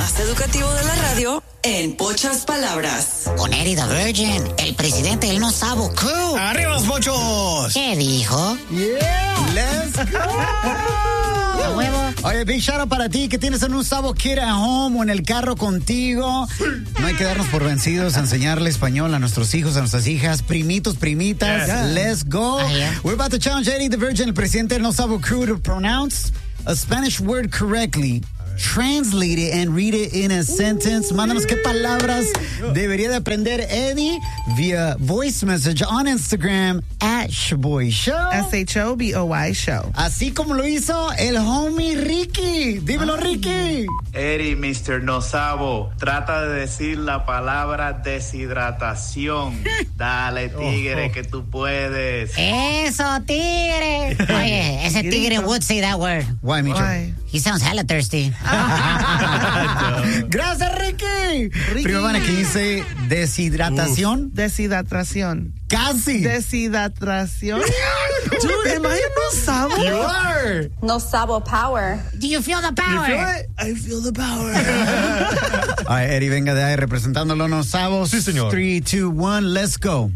más educativo de la radio en pocas palabras. Con Eddie the Virgin, el presidente del No Sabo Crew. ¡Arriba los pochos! ¿Qué dijo? ¡Yeah! ¡Let's go! ¿A huevo? Oye, big shout out para ti que tienes un Sabo Kid at home o en el carro contigo. No hay que darnos por vencidos a enseñarle español a nuestros hijos, a nuestras hijas, primitos, primitas. Yeah. Let's go. Yeah. We're about to challenge Eddie the Virgin, el presidente del No Sabo Crew, to pronounce a Spanish word correctly. Translate it and read it in a sentence. Mándanos qué palabras debería de aprender Eddie via voice message on Instagram at Shaboy Show. SHOBOY Show. Así como lo hizo el homie Ricky. Dímelo, Ricky. Eddie, Mr. No Sabo, trata de decir la palabra deshidratación. Dale, tigre, que tú puedes. Eso, tigre. Oye, ese tigre would say that word. Why, Micho? Why? He sounds hella thirsty. Gracias, Ricky. Prima Vane, can you say deshidratación? Deshidratación. Casi. Deshidratación. Dude, am I a No Sabo? You are. No Sabo power. Do you feel the power? I feel the power. All right, Eddie, venga de ahí representándolo No Sabo. Sí, señor. 3, 2, 1, let's go.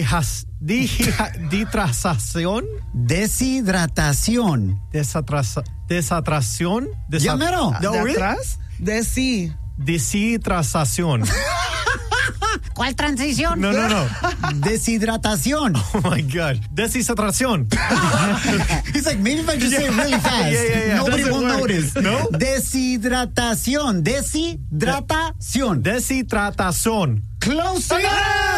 Dihidratación. Deshidratación. Desatración. Ya mero. No, ¿De really? atrás? De sí. Deshidratación. ¿Cuál transición? No. Deshidratación. Oh my God. Deshidratación. He's like, maybe if I just say it really fast, Yeah. nobody Doesn't will work. notice. No? Deshidratación. Deshidratación. Deshidratación. Close enough.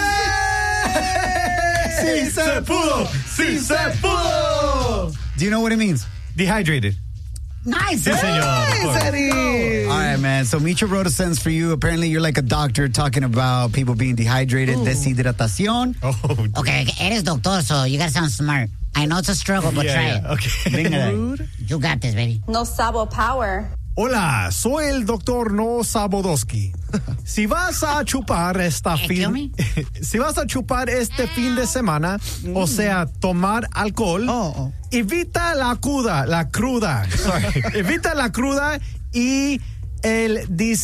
¡Sí se pudo! ¡Sí se pudo! Do you know what it means? Dehydrated. Nice. Sí, señor. Nice, Eddie. All right, man. So Micho wrote a sentence for you. Apparently, you're like a doctor talking about people being dehydrated. Deshidratación. Oh, Okay, eres doctor, so you gotta sound smart. I know it's a struggle, but try it. Okay. Venga. You got this, baby. No Sabo power. Hola, soy el doctor No Sabodowski. Si vas a chupar Excuse me? si vas a chupar este fin de semana, o sea, tomar alcohol, evita la cruda, sorry. Evita la cruda y el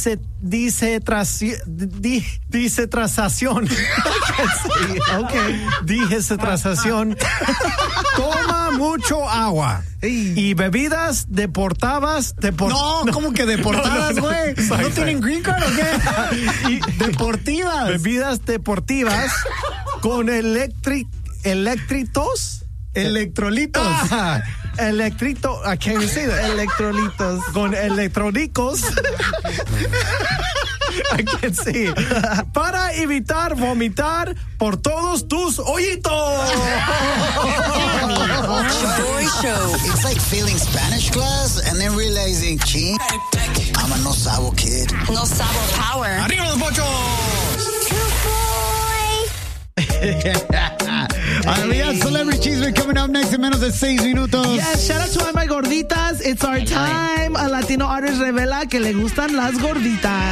deshidratación. Deshidratación. Toma mucho agua. Y bebidas deportadas. No, ¿cómo que deportadas, güey? Sorry, ¿No tienen green card o qué? Y Deportivas. bebidas deportivas con electritos. Electrolitos. Electrito, I can't even say that. Electrolitos. Con electrónicos. I can't say it. Para evitar vomitar por todos tus hoyitos. Shaboy Show. It's like failing Spanish class and then realizing, ching, I'm a No Sabo kid. No Sabo power. ¡Arriba los pochos! We got Celebrity Cheeseman coming up next in menos de 6 minutos. Yes, shout out to all my gorditas. It's our time. A Latino artist revela que le gustan las gorditas.